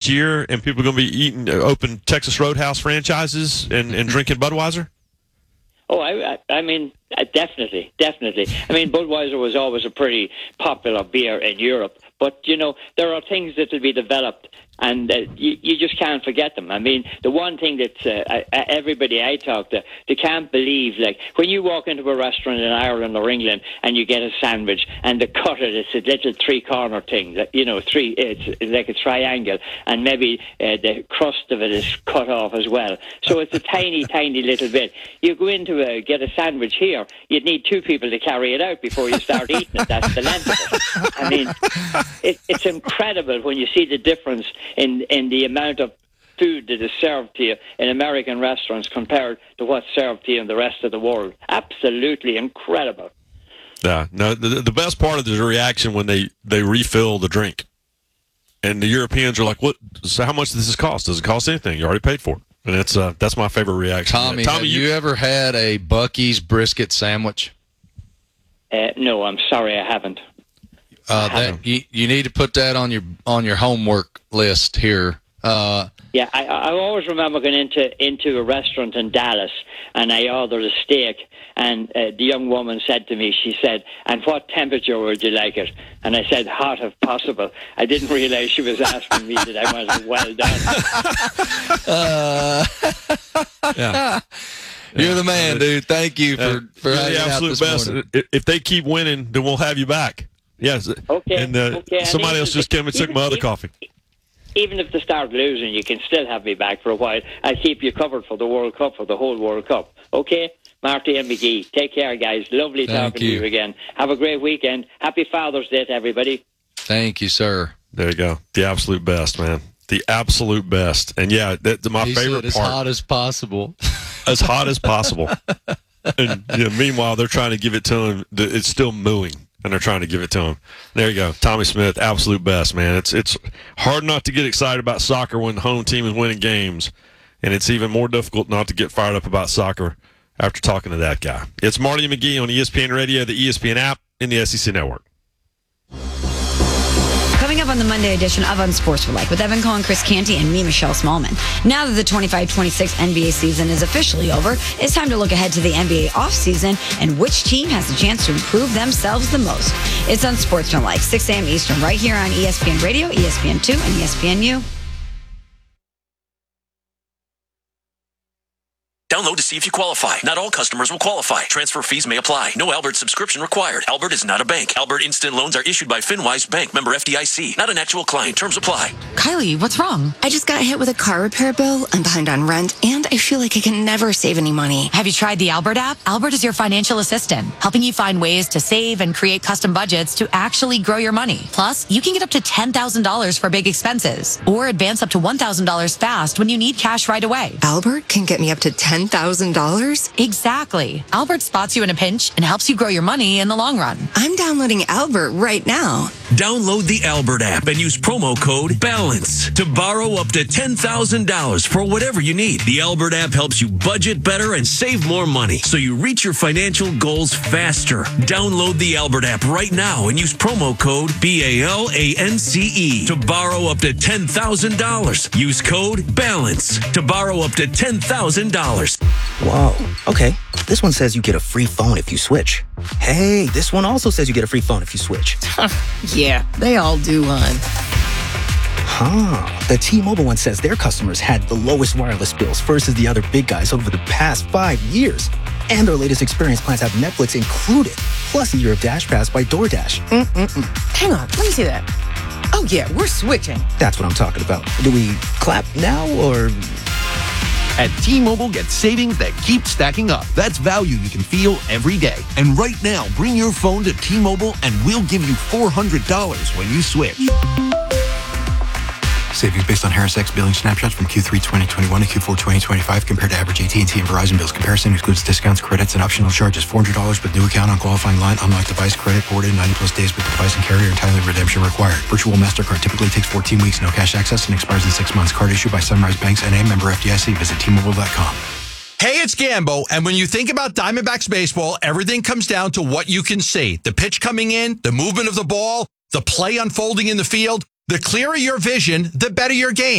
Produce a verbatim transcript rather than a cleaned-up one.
year, and people are going to be eating open Texas Roadhouse franchises and, and drinking Budweiser? Oh, I, I mean, definitely, definitely. I mean, Budweiser was always a pretty popular beer in Europe, but, you know, there are things that will be developed, and uh, you, you just can't forget them. I mean, the one thing that uh, I, everybody I talk to, they can't believe, like, when you walk into a restaurant in Ireland or England and you get a sandwich and they cut it, it's a little three-corner thing, that, you know, three, it's like a triangle, and maybe uh, the crust of it is cut off as well. So it's a tiny, tiny little bit. You go into a, get a sandwich here, you'd need two people to carry it out before you start eating it. That's the length of it. I mean, it, it's incredible when you see the difference in, in the amount of food that is served to you in American restaurants compared to what's served to you in the rest of the world. Absolutely incredible. Yeah, no. The, the best part of the reaction when they, they refill the drink, and the Europeans are like, "What? So how much does this cost? Does it cost anything? You already paid for it." And it's uh, that's my favorite reaction. Tommy, Tommy have you, you ever had a Buc-ee's brisket sandwich? Uh, no, I'm sorry, I haven't. Uh, that you, you need to put that on your on your homework list here. Uh, yeah, I, I always remember going into into a restaurant in Dallas, and I ordered a steak, and uh, the young woman said to me, she said, "And what temperature would you like it?" And I said, "Hot if possible." I didn't realize she was asking me that I wanted well done. uh, yeah. You're the man, dude. Thank you for, uh, for you're hanging the out absolute this best. morning. If they keep winning, then we'll have you back. Yes. Okay. And uh, okay. somebody and else just came and took even, my other even, coffee. Even if they start losing, you can still have me back for a while. I'll keep you covered for the World Cup, for the whole World Cup. Okay? Marty and McGee, take care, guys. Lovely Thank talking you. to you again. Have a great weekend. Happy Father's Day to everybody. Thank you, sir. There you go. The absolute best, man. The absolute best. And yeah, that, my he favorite said as part. hot as possible. As hot as possible. And you know, meanwhile, they're trying to give it to him. It's still mooing, and they're trying to give it to him. There you go. Tommy Smith, absolute best, man. It's it's hard not to get excited about soccer when the home team is winning games, and it's even more difficult not to get fired up about soccer after talking to that guy. It's Marty and McGee on E S P N Radio, the E S P N app, and the S E C Network. Coming up on the Monday edition of Unsportsmanlike with Evan Cohen, Chris Canty, and me, Michelle Smallman. Now that the twenty-five twenty-six N B A season is officially over, it's time to look ahead to the N B A offseason and which team has a chance to improve themselves the most. It's Unsportsmanlike, six a.m. Eastern, right here on E S P N Radio, E S P N two, and E S P N U. Download to see if you qualify. Not all customers will qualify. Transfer fees may apply. No Albert subscription required. Albert is not a bank. Albert Instant Loans are issued by FinWise Bank, member F D I C. Not an actual client. Terms apply. Kylie, what's wrong? I just got hit with a car repair bill. I'm behind on rent, and I feel like I can never save any money. Have you tried the Albert app? Albert is your financial assistant, helping you find ways to save and create custom budgets to actually grow your money. Plus, you can get up to ten thousand dollars for big expenses, or advance up to one thousand dollars fast when you need cash right away. Albert can get me up to ten thousand dollars? Exactly. Albert spots you in a pinch and helps you grow your money in the long run. I'm downloading Albert right now. Download the Albert app and use promo code BALANCE to borrow up to ten thousand dollars for whatever you need. The Albert app helps you budget better and save more money so you reach your financial goals faster. Download the Albert app right now and use promo code B A L A N C E to borrow up to ten thousand dollars. Use code BALANCE to borrow up to ten thousand dollars. Whoa, okay. This one says you get a free phone if you switch. Hey, this one also says you get a free phone if you switch. Yeah, they all do, hon. Huh. The T-Mobile one says their customers had the lowest wireless bills versus the other big guys over the past five years. And their latest experience plans have Netflix included, plus a year of Dash Pass by DoorDash. Mm-mm-mm. Hang on, let me see that. Oh, yeah, we're switching. That's what I'm talking about. Do we clap now, or... At T-Mobile, get savings that keep stacking up. That's value you can feel every day. And right now, bring your phone to T-Mobile and we'll give you four hundred dollars when you switch. Savings based on Harris X billing snapshots from Q three twenty twenty-one to Q four twenty twenty-five compared to average A T and T and Verizon bills. Comparison excludes discounts, credits, and optional charges. four hundred dollars with new account on qualifying line. Unlock device credit ported ninety plus days with device and carrier and timely redemption required. Virtual MasterCard typically takes fourteen weeks. No cash access and expires in six months. Card issued by Sunrise Banks N A, member F D I C. Visit T Mobile dot com. Hey, it's Gambo, and when you think about Diamondbacks baseball, everything comes down to what you can see. The pitch coming in, the movement of the ball, the play unfolding in the field. The clearer your vision, the better your game.